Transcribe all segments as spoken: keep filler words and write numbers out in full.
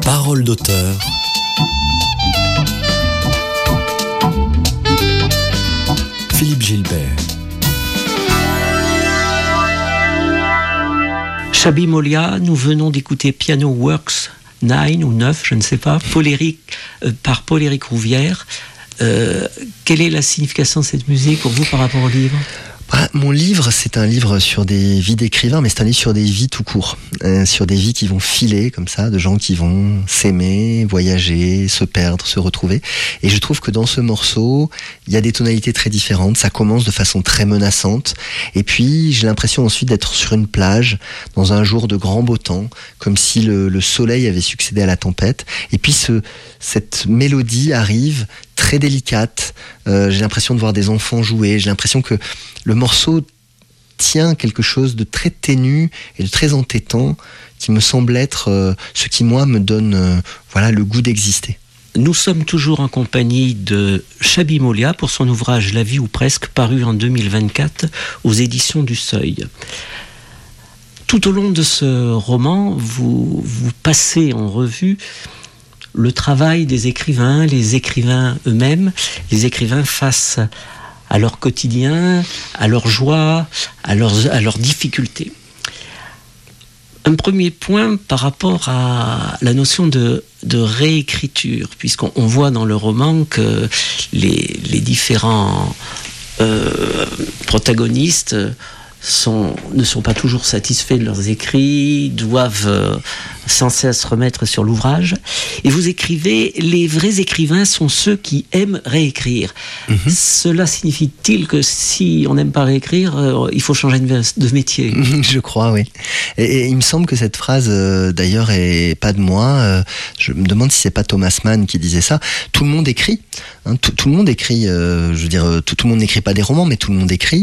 Parole d'auteur. Philippe Gilbert. Chabi Molia, nous venons d'écouter Piano Works neuf ou neuf, je ne sais pas, Paul Éric, euh, par Paul Éric Rouvière. Euh, quelle est la signification de cette musique pour vous par rapport au livre ? Ah, mon livre, c'est un livre sur des vies d'écrivains, mais c'est un livre sur des vies tout court, euh, sur des vies qui vont filer comme ça, de gens qui vont s'aimer, voyager, se perdre, se retrouver. Et je trouve que dans ce morceau, il y a des tonalités très différentes. Ça commence de façon très menaçante, et puis j'ai l'impression ensuite d'être sur une plage dans un jour de grand beau temps, comme si le, le soleil avait succédé à la tempête. Et puis ce, cette mélodie arrive très délicate. Euh, j'ai l'impression de voir des enfants jouer. J'ai l'impression que le morceau tient quelque chose de très ténu et de très entêtant qui me semble être euh, ce qui, moi, me donne euh, voilà, le goût d'exister. Nous sommes toujours en compagnie de Chabi Molia pour son ouvrage La vie ou presque, paru en deux mille vingt-quatre aux éditions du Seuil. Tout au long de ce roman, vous, vous passez en revue le travail des écrivains, les écrivains eux-mêmes, les écrivains face à leur quotidien, à leurs joies, à leurs, à leurs difficultés. Un premier point par rapport à la notion de, de réécriture, puisqu'on on voit dans le roman que les, les différents euh, protagonistes sont, ne sont pas toujours satisfaits de leurs écrits, doivent euh, sans cesse remettre sur l'ouvrage. Et vous écrivez, les vrais écrivains sont ceux qui aiment réécrire. Mm-hmm. Cela signifie-t-il que si on n'aime pas réécrire, euh, il faut changer de, de métier ? Je crois, oui. Et, et il me semble que cette phrase, euh, d'ailleurs, est pas de moi. Euh, je me demande si c'est pas Thomas Mann qui disait ça. Tout le monde écrit. Hein, tout, tout le monde écrit. Euh, je veux dire, tout, tout le monde n'écrit pas des romans, mais tout le monde écrit.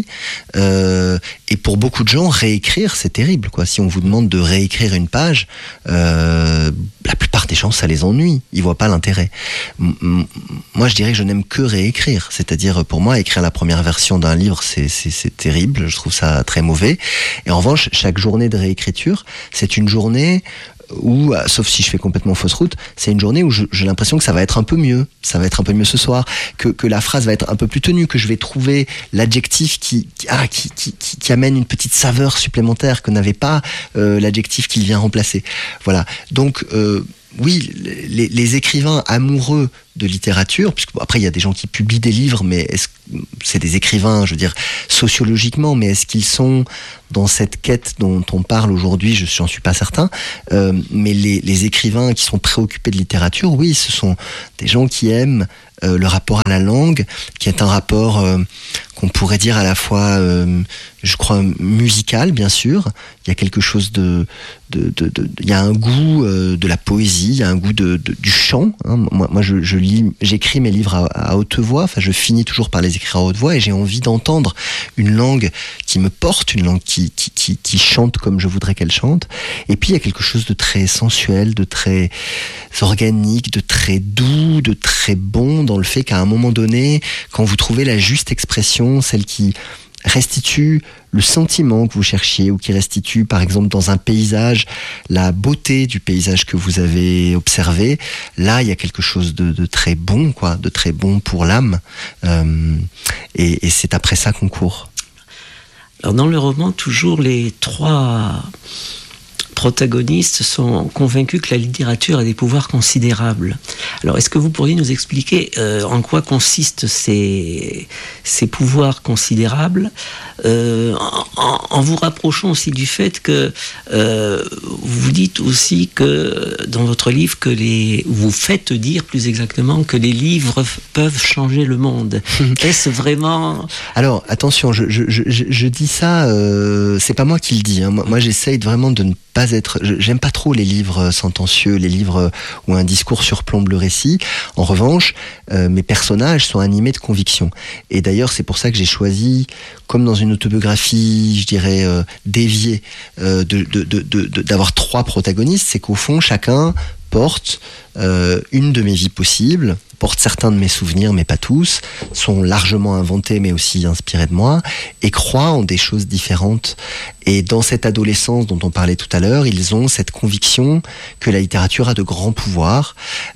Euh, et pour beaucoup de gens, réécrire, c'est terrible, quoi. Si on vous demande de réécrire une page, euh, la plupart des gens, ça les ennuie. Ils voient pas l'intérêt. M- moi, je dirais que je n'aime que réécrire. C'est-à-dire, pour moi, écrire la première version d'un livre, c'est, c'est, c'est terrible. Je trouve ça très mauvais. Et en revanche, chaque journée de réécriture, c'est une journée où, sauf si je fais complètement fausse route, c'est une journée où je, j'ai l'impression que ça va être un peu mieux, ça va être un peu mieux ce soir, que, que la phrase va être un peu plus tenue, que je vais trouver l'adjectif qui, qui, ah, qui, qui, qui, qui amène une petite saveur supplémentaire que n'avait pas euh, l'adjectif qui vient remplacer. Voilà. Donc, euh, oui, les, les écrivains amoureux de littérature, puisque bon, après il y a des gens qui publient des livres, mais est-ce que c'est des écrivains, je veux dire, sociologiquement, mais est-ce qu'ils sont dans cette quête dont on parle aujourd'hui? Je n'en suis pas certain. Euh, mais les, les écrivains qui sont préoccupés de littérature, oui, ce sont des gens qui aiment euh, le rapport à la langue, qui est un rapport euh, qu'on pourrait dire à la fois, euh, je crois, musical, bien sûr. Il y a quelque chose de, de, de, de, de il y a un goût euh, de la poésie, il y a un goût de, de du chant. Hein. Moi, moi, je, je lis, j'écris mes livres à, à haute voix. Enfin, je finis toujours par les écrire à haute voix, et j'ai envie d'entendre une langue qui me porte, une langue qui, qui, qui, qui chante comme je voudrais qu'elle chante. Et puis, il y a quelque chose de très sensuel, de très organique, de très doux, de très bon, dans le fait qu'à un moment donné, quand vous trouvez la juste expression, celle qui restitue le sentiment que vous cherchiez, ou qui restitue, par exemple, dans un paysage, la beauté du paysage que vous avez observé, là, il y a quelque chose de, de très bon, quoi, de très bon pour l'âme. Euh, et, et c'est après ça qu'on court. Alors, dans le roman, toujours les trois protagonistes sont convaincus que la littérature a des pouvoirs considérables. Alors, est-ce que vous pourriez nous expliquer euh, en quoi consistent ces, ces pouvoirs considérables, euh, en, en vous rapprochant aussi du fait que euh, vous dites aussi que dans votre livre, que les, vous faites dire plus exactement que les livres peuvent changer le monde. Est-ce vraiment... Alors, attention, je, je, je, je dis ça, euh, c'est pas moi qui le dis. Hein. Moi, moi, j'essaye vraiment de ne pas être... J'aime pas trop les livres sentencieux, les livres où un discours surplombe le récit. En revanche, euh, mes personnages sont animés de conviction. Et d'ailleurs, c'est pour ça que j'ai choisi, comme dans une autobiographie, je dirais, euh, déviée, euh, de, de, de, de, d'avoir trois protagonistes. C'est qu'au fond, chacun porte euh, une de mes vies possibles, portent certains de mes souvenirs, mais pas tous, sont largement inventés, mais aussi inspirés de moi, et croient en des choses différentes. Et dans cette adolescence dont on parlait tout à l'heure, ils ont cette conviction que la littérature a de grands pouvoirs.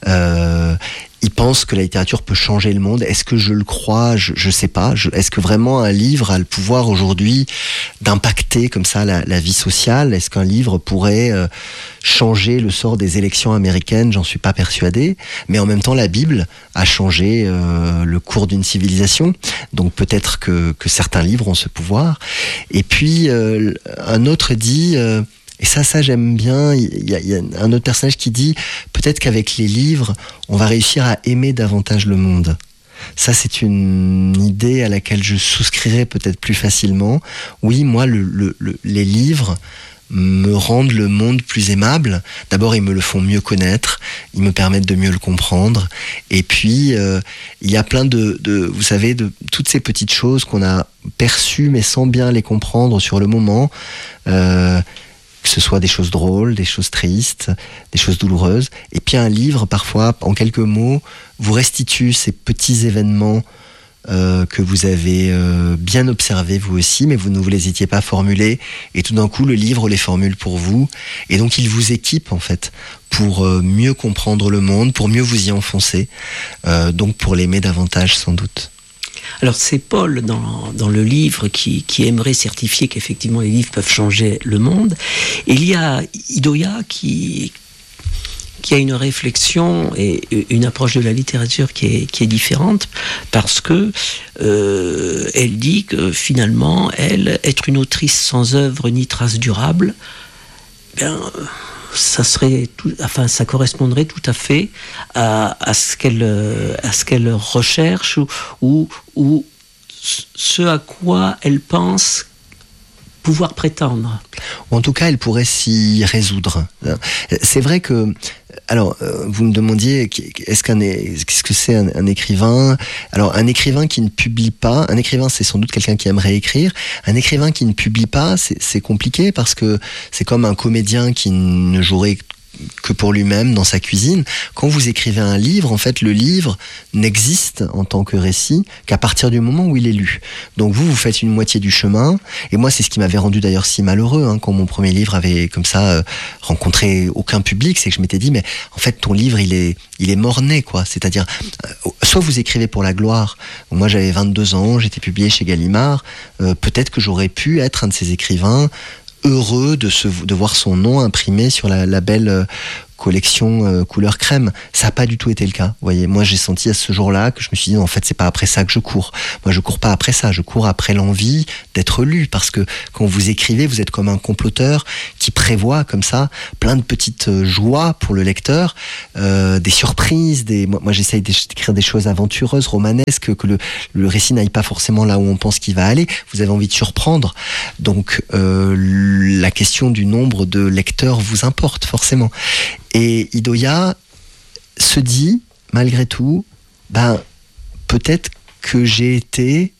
Euh, Ils pensent que la littérature peut changer le monde. Est-ce que je le crois ? Je, je sais pas. Je, est-ce que vraiment un livre a le pouvoir aujourd'hui d'impacter comme ça la, la vie sociale ? Est-ce qu'un livre pourrait euh, changer le sort des élections américaines ? J'en suis pas persuadé. Mais en même temps, la Bible a changé euh, le cours d'une civilisation. Donc peut-être que, que certains livres ont ce pouvoir. Et puis euh, un autre dit. Euh, Et ça, ça j'aime bien. Il y, a, il y a un autre personnage qui dit peut-être qu'avec les livres, on va réussir à aimer davantage le monde. Ça, c'est une idée à laquelle je souscrirais peut-être plus facilement. Oui, moi, le, le, le, les livres me rendent le monde plus aimable. D'abord, ils me le font mieux connaître, ils me permettent de mieux le comprendre. Et puis, euh, il y a plein de, de, vous savez, de toutes ces petites choses qu'on a perçues, mais sans bien les comprendre sur le moment. Euh, que ce soit des choses drôles, des choses tristes, des choses douloureuses. Et puis un livre, parfois, en quelques mots, vous restitue ces petits événements euh, que vous avez euh, bien observés vous aussi, mais vous ne vous les étiez pas formulés. Et tout d'un coup, le livre les formule pour vous. Et donc, il vous équipe, en fait, pour euh, mieux comprendre le monde, pour mieux vous y enfoncer. Euh, donc, pour l'aimer davantage, sans doute. Alors c'est Paul dans, dans le livre qui, qui aimerait certifier qu'effectivement les livres peuvent changer le monde. Et il y a Idoia qui, qui a une réflexion et une approche de la littérature qui est, qui est différente parce que euh, elle dit que finalement, elle, être une autrice sans œuvre ni trace durable, ben, ça serait tout, enfin ça correspondrait tout à fait à, à ce qu'elle à ce qu'elle recherche ou, ou, ou ce à quoi elle pense pouvoir prétendre. Ou en tout cas, elle pourrait s'y résoudre. C'est vrai que, alors, vous me demandiez, est-ce qu'un, qu'est-ce que c'est un, un écrivain ? Alors, un écrivain qui ne publie pas, un écrivain, c'est sans doute quelqu'un qui aimerait écrire. Un écrivain qui ne publie pas, c'est, c'est compliqué parce que c'est comme un comédien qui ne jouerait que pour lui-même dans sa cuisine. Quand vous écrivez un livre, en fait, le livre n'existe en tant que récit qu'à partir du moment où il est lu. Donc vous, vous faites une moitié du chemin. Et moi, c'est ce qui m'avait rendu d'ailleurs si malheureux hein, quand mon premier livre avait comme ça euh, rencontré aucun public, c'est que je m'étais dit, mais en fait, ton livre, il est, il est mort-né, quoi. C'est-à-dire, euh, soit vous écrivez pour la gloire. Moi, j'avais vingt-deux ans, j'étais publié chez Gallimard. Euh, peut-être que j'aurais pu être un de ces écrivains heureux de, se, de voir son nom imprimé sur la, la belle euh, collection euh, couleur crème. Ça n'a pas du tout été le cas. Vous voyez, moi j'ai senti à ce jour-là que je me suis dit en fait c'est pas après ça que je cours. Moi je cours pas après ça, je cours après l'envie d'être lu parce que quand vous écrivez, vous êtes comme un comploteur qui prévoit comme ça plein de petites joies pour le lecteur, euh, des surprises, des moi, moi j'essaye d'écrire des choses aventureuses, romanesques, que le, le récit n'aille pas forcément là où on pense qu'il va aller. Vous avez envie de surprendre. Donc euh, la question du nombre de lecteurs vous importe forcément. Et Idoia se dit, malgré tout, ben, peut-être que j'ai été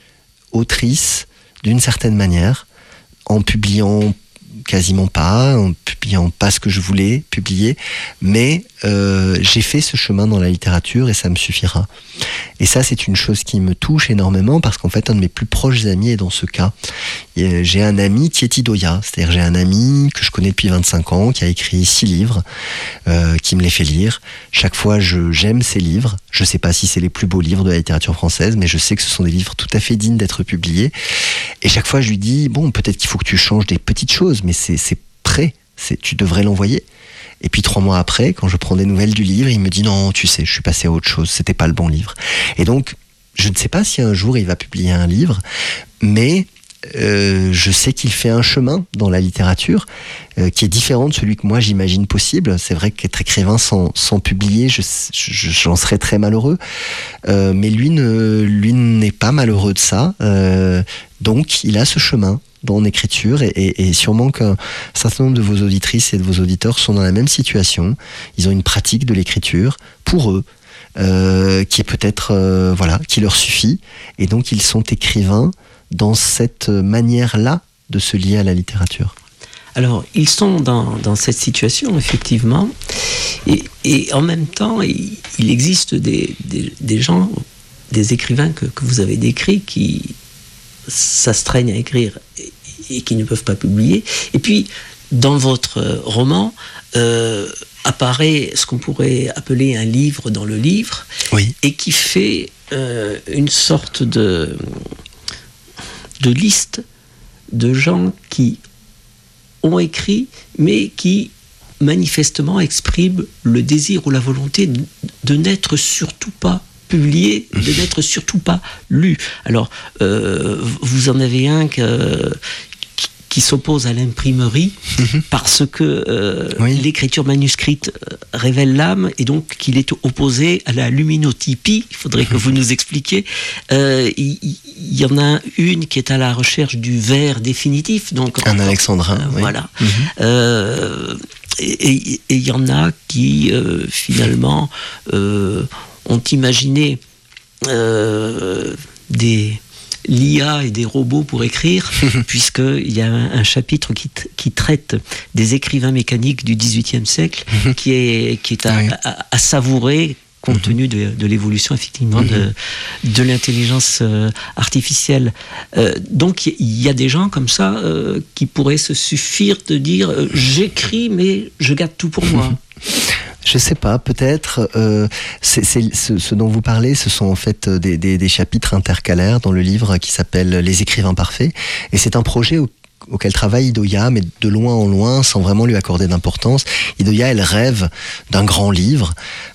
autrice d'une certaine manière, en publiant quasiment pas, en publiant pas ce que je voulais publier, mais euh, j'ai fait ce chemin dans la littérature et ça me suffira. Et ça, c'est une chose qui me touche énormément parce qu'en fait, un de mes plus proches amis est dans ce cas. Et j'ai un ami qui est Idoia, c'est-à-dire j'ai un ami que je connais depuis vingt-cinq ans, qui a écrit six livres, euh, qui me les fait lire. Chaque fois, je, j'aime ces livres. Je sais pas si c'est les plus beaux livres de la littérature française, mais je sais que ce sont des livres tout à fait dignes d'être publiés. Et chaque fois, je lui dis, bon, peut-être qu'il faut que tu changes des petites choses, mais c'est, c'est prêt, c'est, tu devrais l'envoyer. Et puis trois mois après, quand je prends des nouvelles du livre, il me dit non, tu sais, je suis passé à autre chose, c'était pas le bon livre. Et donc, je ne sais pas si un jour il va publier un livre, mais euh, je sais qu'il fait un chemin dans la littérature euh, qui est différent de celui que moi j'imagine possible. C'est vrai qu'être écrivain sans, sans publier, je, je, j'en serais très malheureux. Euh, mais lui, ne, lui n'est pas malheureux de ça. Euh, donc, il a ce chemin dans l'écriture et, et, et sûrement qu'un certain nombre de vos auditrices et de vos auditeurs sont dans la même situation. Ils ont une pratique de l'écriture pour eux euh, qui est peut-être euh, voilà, qui leur suffit et donc ils sont écrivains dans cette manière-là de se lier à la littérature. Alors, ils sont dans, dans cette situation, effectivement, Et, et en même temps, il, il existe des, des, des gens, des écrivains que, que vous avez décrits qui s'astreignent à écrire et, et qui ne peuvent pas publier. Et puis, dans votre roman, euh, apparaît ce qu'on pourrait appeler un livre dans le livre, oui. et qui fait euh, une sorte de, de liste de gens qui ont écrit, mais qui manifestement expriment le désir ou la volonté de, de n'être surtout pas publié, de n'être surtout pas lu. Alors, euh, vous en avez un que, qui, qui s'oppose à l'imprimerie mmh. parce que euh, oui. l'écriture manuscrite révèle l'âme et donc qu'il est opposé à la luminotypie. Il faudrait que vous nous expliquiez. Euh, il, il y en a une qui est à la recherche du vers définitif. Donc, un alexandrin. Euh, oui. Voilà. Mmh. Euh, et il y en a qui, euh, finalement, euh, ont imaginé euh, des l'I A et des robots pour écrire, puisqu'il y a un, un chapitre qui, t- qui traite des écrivains mécaniques du dix-huitième siècle, qui est, qui est à, oui. à, à savourer, compte tenu de, de l'évolution, effectivement, de, de l'intelligence euh, artificielle. Euh, donc, il y, y a des gens comme ça euh, qui pourraient se suffire de dire euh, « j'écris, mais je garde tout pour moi ». Je sais pas, peut-être. Euh, c'est, c'est, ce, ce dont vous parlez, ce sont en fait des, des, des chapitres intercalaires dans le livre qui s'appelle « Les écrivains parfaits ». Et c'est un projet où auquel travaille Idoia, mais de loin en loin, sans vraiment lui accorder d'importance. Idoia, elle rêve d'un grand livre.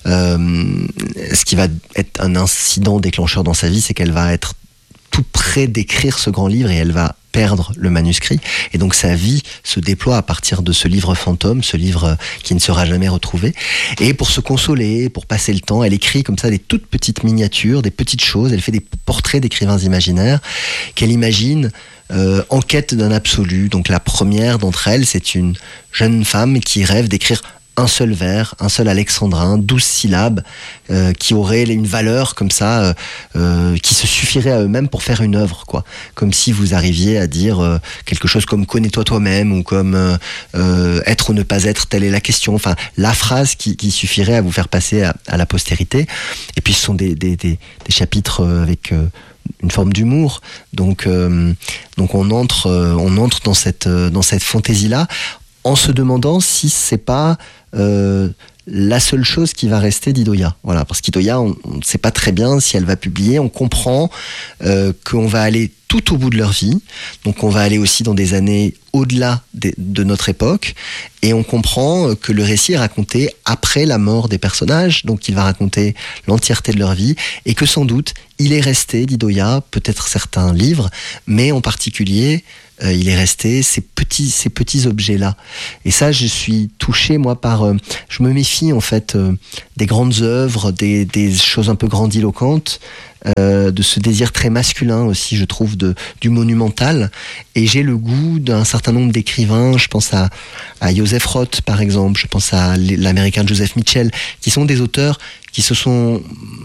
Euh, ce qui va être un incident déclencheur dans sa vie, c'est qu'elle va être tout près d'écrire ce grand livre et elle va perdre le manuscrit. Et donc sa vie se déploie à partir de ce livre fantôme, ce livre qui ne sera jamais retrouvé. Et pour se consoler, pour passer le temps, elle écrit comme ça des toutes petites miniatures, des petites choses. Elle fait des portraits d'écrivains imaginaires qu'elle imagine Euh, en quête d'un absolu. Donc la première d'entre elles, c'est une jeune femme qui rêve d'écrire un seul vers, un seul alexandrin, douze syllabes, euh, qui auraient une valeur comme ça, euh, euh, qui se suffirait à eux-mêmes pour faire une œuvre, quoi. Comme si vous arriviez à dire euh, quelque chose comme « connais-toi toi-même » ou comme euh, euh, « être ou ne pas être, telle est la question ». Enfin, la phrase qui, qui suffirait à vous faire passer à, à la postérité. Et puis ce sont des, des, des, des chapitres avec... Euh, une forme d'humour, donc euh, donc on entre euh, on entre dans cette euh, dans cette fantaisie-là, en se demandant si c'est pas euh, la seule chose qui va rester d'Idoia. Voilà, parce qu'Idoia, on ne sait pas très bien si elle va publier. On comprend euh, qu'on va aller tout au bout de leur vie, donc on va aller aussi dans des années au-delà de, de notre époque, et on comprend que le récit est raconté après la mort des personnages, donc il va raconter l'entièreté de leur vie, et que sans doute il est resté d'Idoia peut-être certains livres, mais en particulier euh, il est resté ces petits ces petits objets-là. Et ça, je suis touché moi par, euh, je me méfie en fait euh, des grandes œuvres, des des choses un peu grandiloquentes. Euh, de ce désir très masculin aussi, je trouve, de, du monumental. Et j'ai le goût d'un certain nombre d'écrivains, je pense à, à Joseph Roth par exemple, je pense à l'américain Joseph Mitchell, qui sont des auteurs qui se sont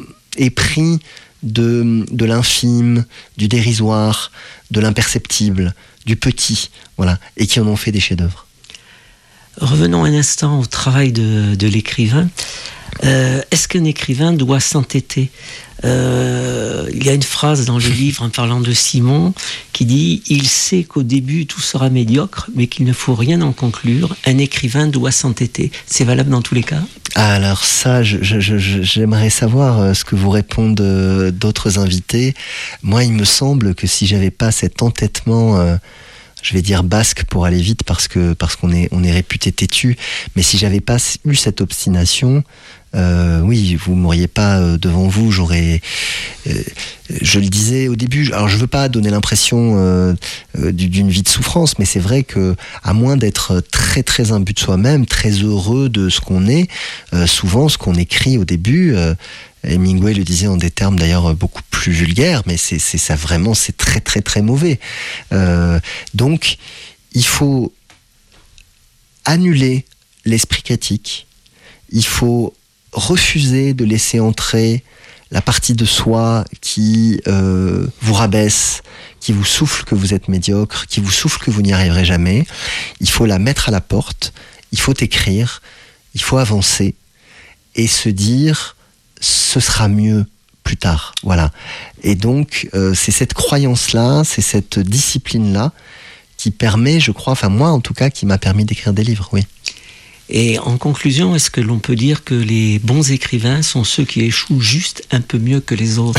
épris de, de l'infime, du dérisoire, de l'imperceptible, du petit, voilà, et qui en ont fait des chefs-d'œuvre. Revenons un instant au travail de, de l'écrivain. Euh, est-ce qu'un écrivain doit s'entêter ? Euh, il y a une phrase dans le livre en parlant de Simon qui dit « Il sait qu'au début tout sera médiocre, mais qu'il ne faut rien en conclure. Un écrivain doit s'entêter. » C'est valable dans tous les cas ? Alors ça, je, je, je, j'aimerais savoir ce que vous répondent d'autres invités. Moi, il me semble que si j'avais pas cet entêtement... Euh je vais dire basque pour aller vite parce que parce qu'on est on est réputé têtu, mais si j'avais pas eu cette obstination, euh, oui, vous m'auriez pas euh, devant vous, j'aurais euh, je le disais au début, alors je veux pas donner l'impression euh, euh, d'une vie de souffrance, mais c'est vrai que à moins d'être très très imbu de soi-même, très heureux de ce qu'on est, euh, souvent ce qu'on écrit au début, euh, Hemingway le disait en des termes d'ailleurs beaucoup plus vulgaires, mais c'est, c'est ça vraiment, c'est très très très mauvais. Euh, donc, il faut annuler l'esprit critique. Il faut refuser de laisser entrer la partie de soi qui euh, vous rabaisse, qui vous souffle que vous êtes médiocre, qui vous souffle que vous n'y arriverez jamais. Il faut la mettre à la porte. Il faut écrire. Il faut avancer. et se dire ce sera mieux plus tard. Voilà. Et donc, euh, c'est cette croyance-là, c'est cette discipline-là qui permet, je crois, enfin moi en tout cas, qui m'a permis d'écrire des livres, oui. Et en conclusion, est-ce que l'on peut dire que les bons écrivains sont ceux qui échouent juste un peu mieux que les autres?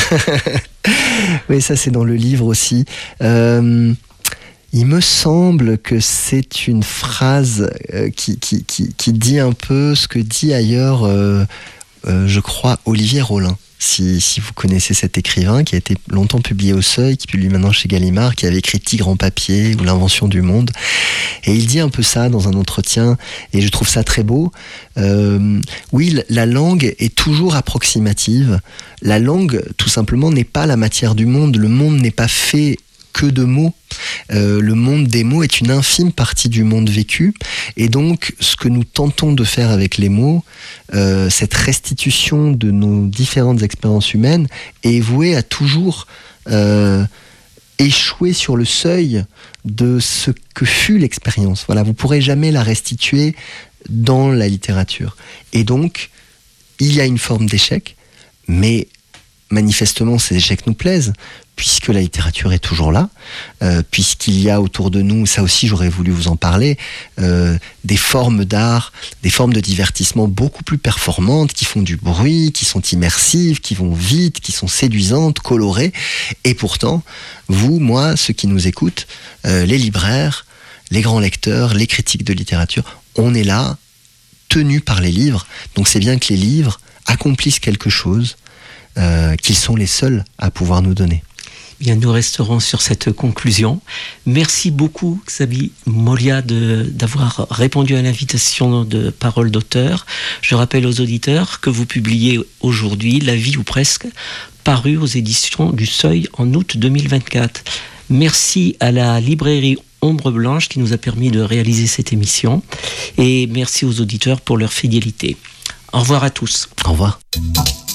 Oui, ça c'est dans le livre aussi. Euh, il me semble que c'est une phrase euh, qui, qui, qui, qui dit un peu ce que dit ailleurs, euh, euh, je crois, Olivier Rollin. Si, si vous connaissez cet écrivain qui a été longtemps publié au Seuil, qui publie maintenant chez Gallimard, qui avait écrit Tigre en papier ou L'invention du monde. Et il dit un peu ça dans un entretien, et je trouve ça très beau. Euh, oui, la langue est toujours approximative. La langue, tout simplement, n'est pas la matière du monde. Le monde n'est pas fait que de mots. Euh, le monde des mots est une infime partie du monde vécu, et donc ce que nous tentons de faire avec les mots, euh, cette restitution de nos différentes expériences humaines, est vouée à toujours euh, échouer sur le seuil de ce que fut l'expérience. Voilà, vous pourrez jamais la restituer dans la littérature, et donc il y a une forme d'échec, mais manifestement ces échecs nous plaisent, puisque la littérature est toujours là, euh, puisqu'il y a autour de nous, ça aussi j'aurais voulu vous en parler, euh, des formes d'art, des formes de divertissement beaucoup plus performantes, qui font du bruit, qui sont immersives, qui vont vite, qui sont séduisantes, colorées, et pourtant, vous, moi, ceux qui nous écoutent, euh, les libraires, les grands lecteurs, les critiques de littérature, on est là, tenus par les livres, donc c'est bien que les livres accomplissent quelque chose, euh, qu'ils sont les seuls à pouvoir nous donner. Bien, nous resterons sur cette conclusion. Merci beaucoup, Xabi Molia, de, d'avoir répondu à l'invitation de Parole d'auteur. Je rappelle aux auditeurs que vous publiez aujourd'hui La vie ou presque, paru aux éditions du Seuil en août deux mille vingt-quatre. Merci à la librairie Ombre Blanche qui nous a permis de réaliser cette émission. Et merci aux auditeurs pour leur fidélité. Au revoir à tous. Au revoir.